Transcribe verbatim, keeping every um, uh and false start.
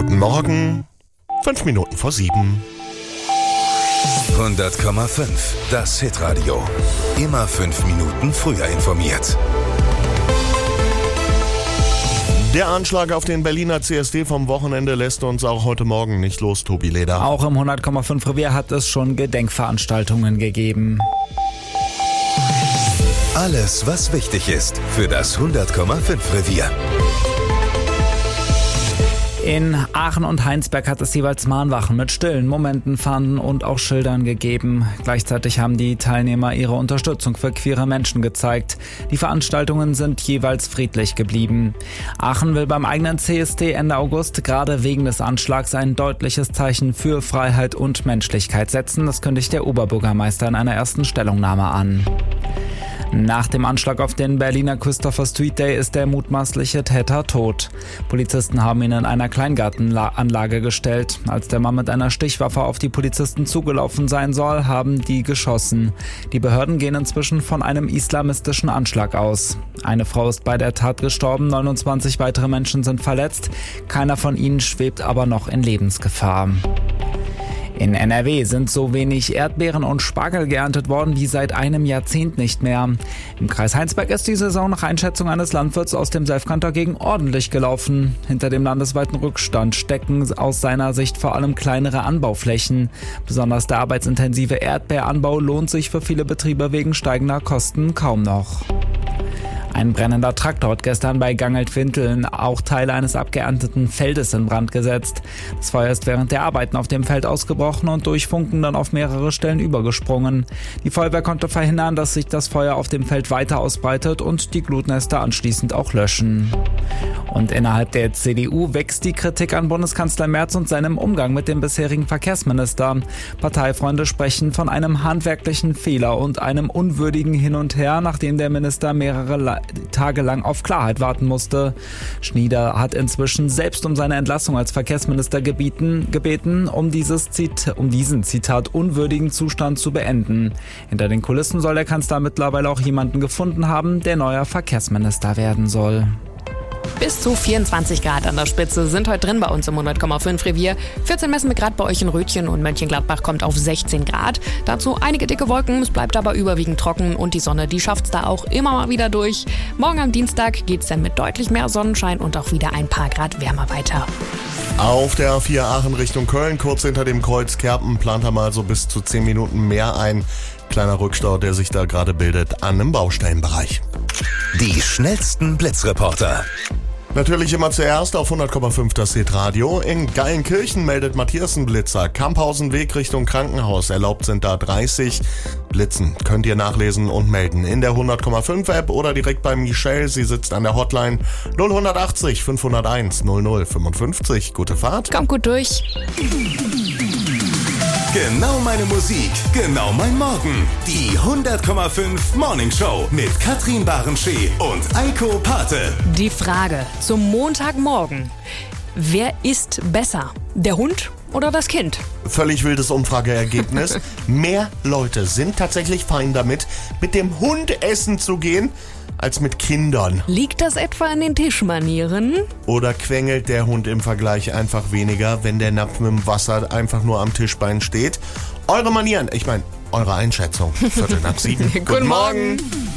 Guten Morgen, fünf Minuten vor sieben. hundert Komma fünf, das Hitradio. Immer fünf Minuten früher informiert. Der Anschlag auf den Berliner C S D vom Wochenende lässt uns auch heute Morgen nicht los, Tobi Leder. Auch im hundert Komma fünf Revier hat es schon Gedenkveranstaltungen gegeben. Alles, was wichtig ist für das hundert Komma fünf Revier. In Aachen und Heinsberg hat es jeweils Mahnwachen mit stillen Momenten, Fahnen und auch Schildern gegeben. Gleichzeitig haben die Teilnehmer ihre Unterstützung für queere Menschen gezeigt. Die Veranstaltungen sind jeweils friedlich geblieben. Aachen will beim eigenen C S D Ende August gerade wegen des Anschlags ein deutliches Zeichen für Freiheit und Menschlichkeit setzen. Das kündigt der Oberbürgermeister in einer ersten Stellungnahme an. Nach dem Anschlag auf den Berliner Christopher Street Day ist der mutmaßliche Täter tot. Polizisten haben ihn in einer Kleingartenanlage gestellt. Als der Mann mit einer Stichwaffe auf die Polizisten zugelaufen sein soll, haben die geschossen. Die Behörden gehen inzwischen von einem islamistischen Anschlag aus. Eine Frau ist bei der Tat gestorben, neunundzwanzig weitere Menschen sind verletzt. Keiner von ihnen schwebt aber noch in Lebensgefahr. In N R W sind so wenig Erdbeeren und Spargel geerntet worden wie seit einem Jahrzehnt nicht mehr. Im Kreis Heinsberg ist die Saison nach Einschätzung eines Landwirts aus dem Selfkantor gegen ordentlich gelaufen. Hinter dem landesweiten Rückstand stecken aus seiner Sicht vor allem kleinere Anbauflächen. Besonders der arbeitsintensive Erdbeeranbau lohnt sich für viele Betriebe wegen steigender Kosten kaum noch. Ein brennender Traktor hat gestern bei Gangelt-Winteln auch Teile eines abgeernteten Feldes in Brand gesetzt. Das Feuer ist während der Arbeiten auf dem Feld ausgebrochen und durch Funken dann auf mehrere Stellen übergesprungen. Die Feuerwehr konnte verhindern, dass sich das Feuer auf dem Feld weiter ausbreitet und die Glutnester anschließend auch löschen. Und innerhalb der C D U wächst die Kritik an Bundeskanzler Merz und seinem Umgang mit dem bisherigen Verkehrsminister. Parteifreunde sprechen von einem handwerklichen Fehler und einem unwürdigen Hin und Her, nachdem der Minister mehrere Tage lang auf Klarheit warten musste. Schnieder hat inzwischen selbst um seine Entlassung als Verkehrsminister gebeten, gebeten um, dieses Zit- um diesen, Zitat, unwürdigen Zustand zu beenden. Hinter den Kulissen soll der Kanzler mittlerweile auch jemanden gefunden haben, der neuer Verkehrsminister werden soll. Bis zu vierundzwanzig Grad an der Spitze sind heute drin bei uns im hundert Komma fünf Revier. vierzehn messen wir gerade bei euch in Rötchen und Mönchengladbach kommt auf sechzehn Grad. Dazu einige dicke Wolken, es bleibt aber überwiegend trocken und die Sonne, die schafft's da auch immer mal wieder durch. Morgen am Dienstag geht's dann mit deutlich mehr Sonnenschein und auch wieder ein paar Grad wärmer weiter. Auf der A vier Aachen Richtung Köln, kurz hinter dem Kreuz Kerpen, plant er mal so bis zu zehn Minuten mehr ein. Kleiner Rückstau, der sich da gerade bildet an einem Baustellenbereich. Die schnellsten Blitzreporter. Natürlich immer zuerst auf hundert Komma fünf das Hitradio. In Geilenkirchen meldet Matthias einen Blitzer. Kamphausenweg Richtung Krankenhaus. Erlaubt sind da dreißig. Blitzen könnt ihr nachlesen und melden in der hundert Komma fünf App oder direkt bei Michelle. Sie sitzt an der Hotline null achtzig fünfhunderteins null null fünfundfünfzig. Gute Fahrt. Kommt gut durch. Genau meine Musik, genau mein Morgen. Die hundert Komma fünf Morning Show mit Katrin Barenschee und Eiko Pate. Die Frage zum Montagmorgen. Wer ist besser? Der Hund oder das Kind? Völlig wildes Umfrageergebnis. Mehr Leute sind tatsächlich fein damit, mit dem Hund essen zu gehen, als mit Kindern. Liegt das etwa an den Tischmanieren? Oder quengelt der Hund im Vergleich einfach weniger, wenn der Napf mit dem Wasser einfach nur am Tischbein steht? Eure Manieren, ich meine, eure Einschätzung. Viertel nach sieben. Guten Morgen.